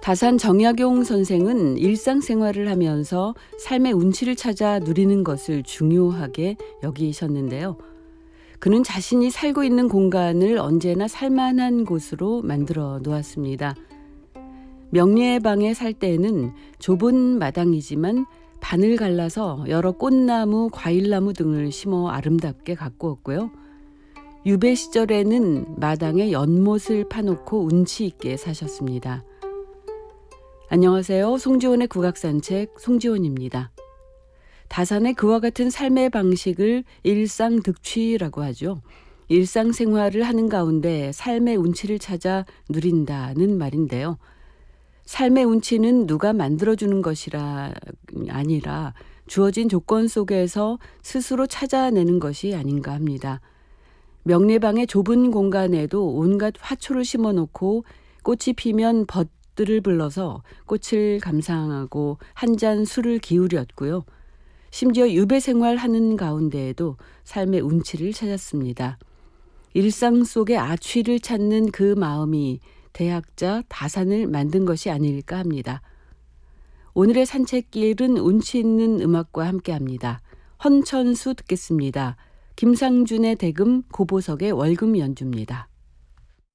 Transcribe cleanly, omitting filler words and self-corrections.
다산 정약용 선생은 일상생활을 하면서 삶의 운치를 찾아 누리는 것을 중요하게 여기셨는데요. 그는 자신이 살고 있는 공간을 언제나 살만한 곳으로 만들어 놓았습니다. 명리의 방에 살 때에는 좁은 마당이지만 반을 갈라서 여러 꽃나무, 과일나무 등을 심어 아름답게 가꾸었고요. 유배 시절에는 마당에 연못을 파놓고 운치 있게 사셨습니다. 안녕하세요. 송지원의 국악산책 송지원입니다. 다산의 그와 같은 삶의 방식을 일상득취라고 하죠. 일상생활을 하는 가운데 삶의 운치를 찾아 누린다는 말인데요. 삶의 운치는 누가 만들어주는 것이라 아니라 주어진 조건 속에서 스스로 찾아내는 것이 아닌가 합니다. 명례방의 좁은 공간에도 온갖 화초를 심어놓고 꽃이 피면 벗들을 불러서 꽃을 감상하고 한 잔 술을 기울였고요. 심지어 유배 생활하는 가운데에도 삶의 운치를 찾았습니다. 일상 속의 아취를 찾는 그 마음이 대학자 다산을 만든 것이 아닐까 합니다. 오늘의 산책길은 운치 있는 음악과 함께합니다. 헌천수 듣겠습니다. 김상준의 대금, 고보석의 월금 연주입니다.